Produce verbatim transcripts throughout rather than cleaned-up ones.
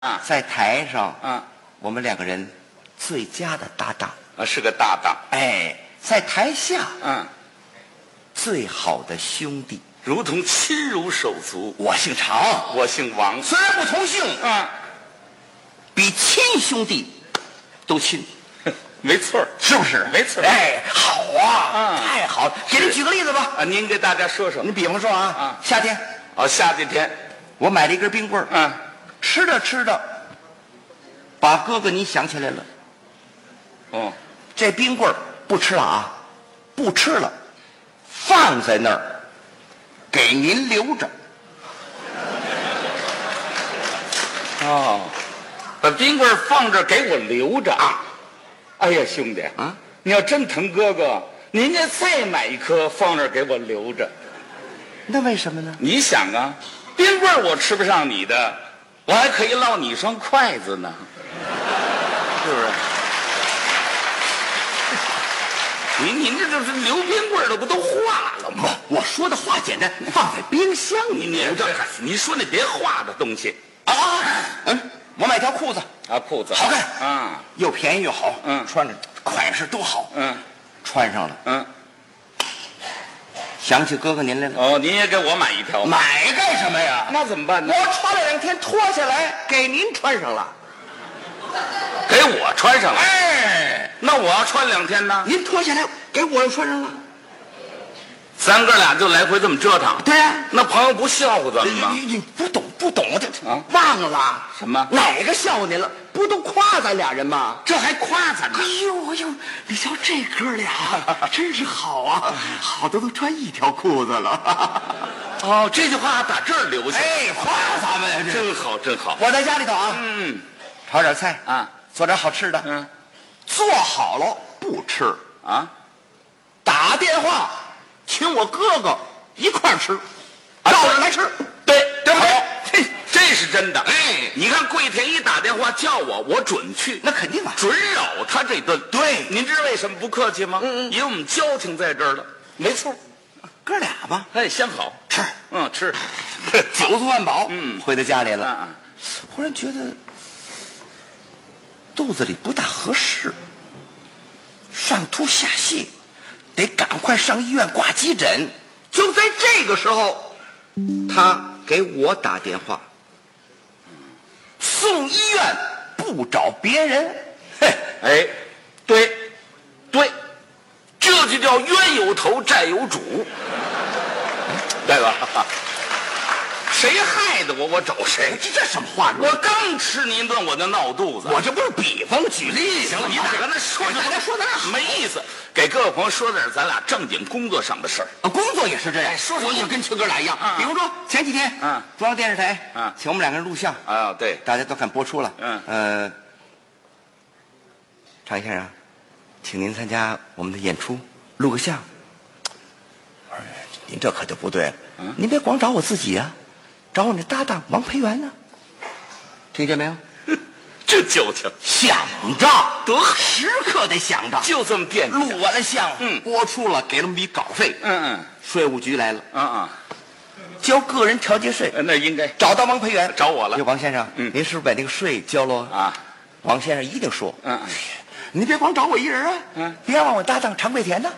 啊， 在台上， 啊， 我们两个人最佳的搭档， 啊，是个搭档。 哎，在台下， 嗯， 最好的兄弟， 如同亲如手足。 我姓常， 我姓王， 虽然不同姓， 啊， 比亲兄弟都亲， 没错， 是不是？ 没错。 哎，好啊， 嗯太好了。给您举个例子吧， 啊，您给大家说说。 你比方说啊， 啊夏天， 哦，夏天天， 我买了一根冰棍儿， 嗯， 吃着吃着，把哥哥你想起来了， 哦， 这冰棍儿不吃了啊，不吃了，放在那儿，给您留着。 哦，把冰棍放这儿给我留着啊！哎呀，兄弟啊， 你要真疼哥哥，您家再买一颗放这儿给我留着。 那为什么呢？ 你想啊，冰棍我吃不上你的，我还可以落你一双筷子呢，是不是？您您这就是留冰棍的不都化了吗？ 我说的话简单，放在冰箱里你留着。 你说那别化的东西啊，嗯，我买条裤子， 啊，裤子好看啊， 又便宜又好， 嗯穿着款式都好， 嗯穿上了， 嗯， 想起哥哥您来了。 哦，您也给我买一条， 买干什么呀？ 那怎么办呢？ 我穿了两天，脱下来给您穿上了。 给我穿上了， 哎， 那我要穿两天呢？ 您脱下来给我穿上了。 咱哥俩就来回这么折腾， 对呀、 那朋友不笑话咱们吗？ 你你不懂不懂这啊忘了什么哪个笑话您了？不都夸咱俩人吗？ 这还夸咱呢哎？呦哎呦，你瞧这哥俩真是好啊，好的都穿一条裤子了。 哦，这句话打这儿留下， 哎，夸咱们呀，这真好，真好。 我在家里头啊， 嗯炒点菜啊， 做点好吃的， 嗯做好了不吃， 啊， 打电话请我哥哥一块儿吃，照着来吃， 对对不对？ 嘿，这是真的。 哎你看桂田一打电话叫我，我准去， 那肯定啊， 准扰他这顿。 对您知道为什么不客气吗？ 嗯嗯因为我们交情在这儿了。没错， 哥俩吧， 哎，相好， 吃嗯，吃， 酒足饭饱， 嗯回到家里了， 啊忽然觉得肚子里不大合适，上吐下泻，得赶快上医院挂急诊。就在这个时候，他给我打电话，送医院不找别人。嘿， 哎，对，对，这就叫冤有头债有主，对吧？谁害的我，我找谁。 这这什么话？ 我刚吃您一顿，我就闹肚子。 我这不是比方举例。 行了，你打跟他说大家说的没意思，给各位朋友说点咱俩正经工作上的事儿。 啊，工作也是这样， 哎说说我也跟亲哥俩一样。 嗯比如说前几天， 嗯中央电视台， 嗯请我们两个人录像， 啊，对， 大家都看播出了。 嗯呃，常先生，请您参加我们的演出，录个像。我说您这可就不对了， 嗯您别光找我自己啊，找我那搭档王培元呢。听见没有？ 这交情想着多好， 时刻得想着。 就这么惦记。 录完了像， 嗯播出了，给了我们笔稿费。 嗯嗯税务局来了， 嗯嗯， 交个人调节税。 那应该找到王培元， 找我了哎王先生， 嗯您是不是把那个税交了？ 啊。 王先生一定说， 嗯嗯您别光找我一人啊， 嗯别让我搭档常贵田呢。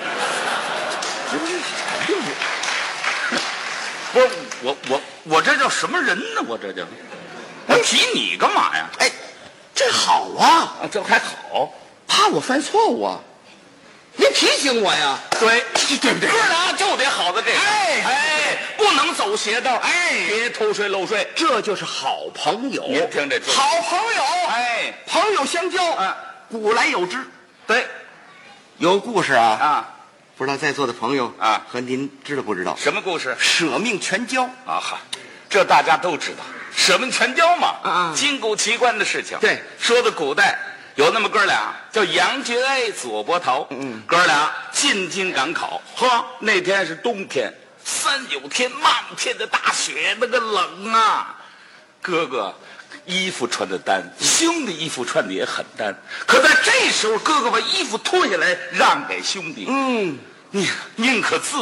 不是我我我这叫什么人呢？我这叫，我提你干嘛呀？ 哎，这好啊， 啊，这还好。 怕我犯错误啊，您提醒我呀， 对， 对不对？ 哥俩就得好在这个， 哎哎，不能走邪道， 哎别偷税漏税。 这就是好朋友。 您听这句好朋友， 哎， 朋友相交， 嗯古来有之。 对有故事啊， 啊， 不知道在座的朋友啊和您知道不知道？ 什么故事舍命全交。 啊？哈，这大家都知道，舍命全交嘛， 啊啊筋骨奇观的事情。 对， 说的古代有那么哥俩，叫杨觉哀、左伯桃， 嗯哥俩进京赶考。呵，那天是冬天，三九天，漫天的大雪，那个冷啊。哥哥衣服穿的单，兄弟衣服穿的也很单。可在这时候，哥哥把衣服脱下来让给兄弟， 嗯， 你宁可自己冻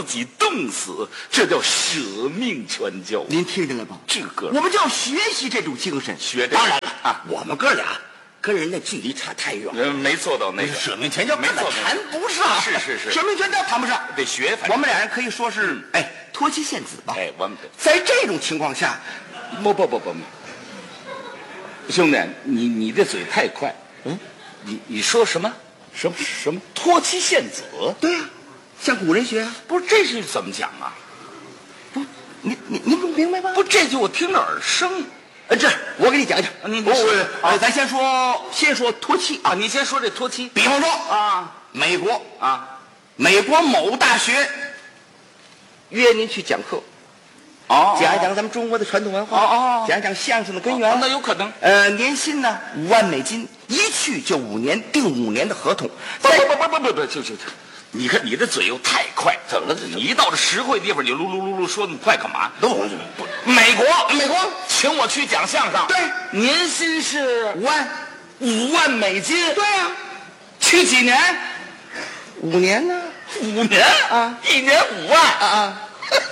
送死，这叫舍命全教。 您听见了吧？ 这个我们就要学习这种精神。 学这个当然了啊， 我们哥俩跟人家距离差太远， 呃，没做到那个舍命全教没做到谈不上。 是是是， 舍命全教谈不上， 得学。 我们俩人可以说是，嗯、哎，托妻献子吧。 哎，我们在这种情况下， 不不不不不，兄弟，你你的嘴太快。嗯，你你说什么？什么什么托妻献子？ 对呀、啊，向古人学啊。 不是，这是怎么讲啊？ 不，你你你不明白吗？ 不，这句我听着耳生。 呃，这我给你讲讲。 你我我呃，咱先说先说托妻啊。 你先说这托妻。 比方说啊， 美国啊， 美国某大学约您去讲课。 哦， 讲一讲咱们中国的传统文化， 哦哦， 讲一讲相声的根源， 哦，那有可能。 呃，年薪呢五万美金，一去就五年，定五年的合同。 不不不不不不不，就就就，你看你的嘴又太快，怎么了？你一到这实惠地方，你噜噜噜噜说那么快干嘛？ 都不，美国美国请我去讲相声， 对， 年薪是五万， 五万美金， 对呀、啊， 去几年？ 五年呢？ 五年啊， 一年五万啊啊。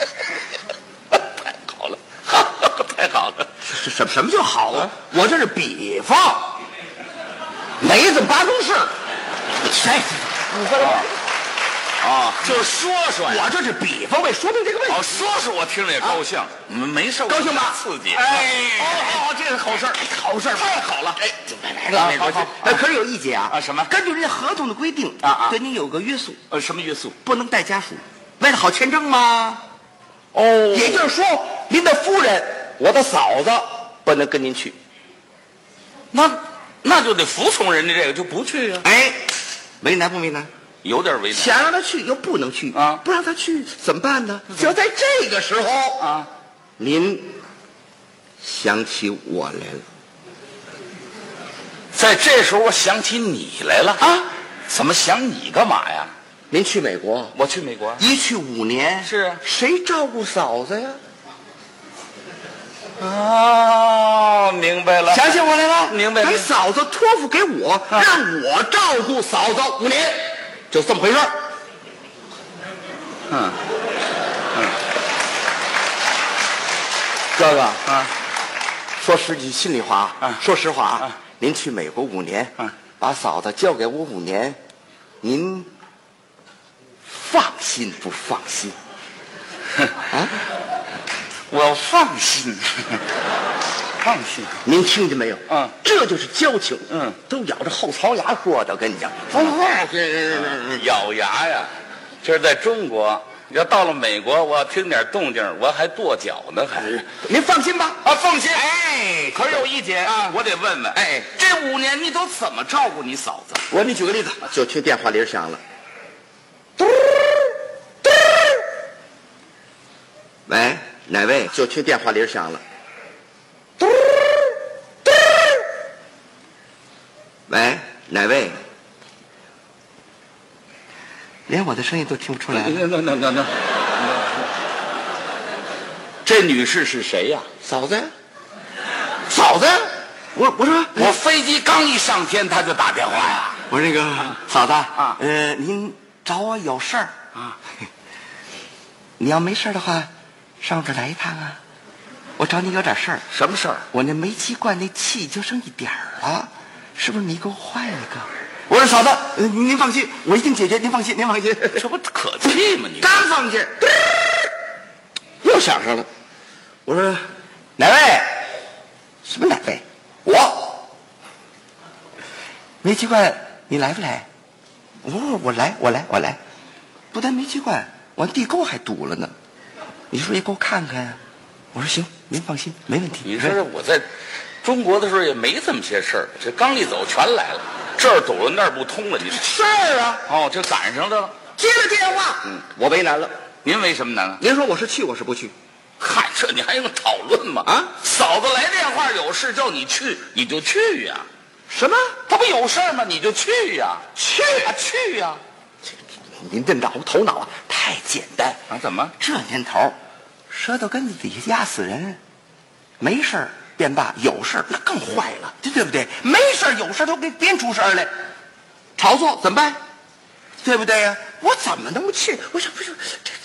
太好了， 什什什么叫好啊？我这是比方，没这么八宗事。哎，你说啊，啊，就是说说呀。 我这是比方为说明这个问题。 哦，说说我听着也高兴，没没事， 高兴吧？ 刺激。 哎， 哦哦，这是好事儿，好事儿，太好了。 哎，来了，美国去。哎，可是有一节啊啊，什么？ 根据人家合同的规定啊啊， 对您有个约束。 呃，什么约束？ 不能带家属，为了好签证吗？ 哦， 也就是说，您的夫人。我的嫂子不能跟您去， 那那就得服从人家这个，就不去啊。 哎，为难不为难？ 有点为难。 想让他去又不能去啊， 不让他去怎么办呢？就在这个时候啊， 您想起我来了。 在这时候，我想起你来了啊！怎么想你干嘛呀？ 您去美国， 我去美国， 一去五年， 是谁照顾嫂子呀？ 哦，明白了， 想起我来了， 明白了。 把嫂子托付给我，啊、让我照顾嫂子五年，就这么回事儿。 嗯嗯， 哥哥啊， 说实句心里话啊， 说实话啊， 您去美国五年， 啊， 把嫂子交给我五年，您放心不放心？ 啊？我放心，放心。 您听见没有？ 嗯， 这就是交情。 嗯， 都咬着后槽牙说的，我跟你讲。 咬牙呀！这是在中国，要到了美国，我要听点动静，我还跺脚呢，还。 您放心吧。 啊，放心。 哎， 可是有一节啊，我得问问。 哎， 这五年你都怎么照顾你嫂子？ 我给你举个例子，就听电话铃响了。喂。哪位？就听电话铃响了。嘟嘟。喂，哪位？连我的声音都听不出来。 那那那那那，这女士是谁呀？ 嫂子呀。嫂子？我我说我飞机刚一上天，他就打电话呀。 我说那个嫂子啊， 呃，您找我有事儿啊？ 你要没事的话。上这来一趟啊！我找你有点事儿。 什么事儿？ 我那煤气罐那气就剩一点儿了，是不是你给我换一个？我说嫂子，呃、您放心，我一定解决，您放心，您放心。 这不可气吗？你刚放进，又响上了。我说哪位？什么哪位？我。煤气罐，你来不来？我说我来，我来，我来。不但煤气罐，我地沟还堵了呢。你说也给我看看呀、啊？我说行，您放心，没问题。 你说我在中国的时候也没这么些事儿，这刚一走全来了，这儿堵了那儿不通了，你事儿啊？ 哦，这赶上的了。 接了电话，嗯，我为难了。 您为什么难啊？ 您说我是去，我是不去？ 嗨，这你还用讨论吗？啊，嫂子来电话有事叫你去，你就去呀。 什么？ 他不有事吗？你就去呀， 去啊，去呀。 您这脑头脑啊太简单啊！怎么这年头，舌头根子底下压死人，没事儿便罢，有事儿那更坏了，对不对？没事儿有事儿都给编出事儿来，炒作怎么办？对不对呀、啊？我怎么能去？我想不是这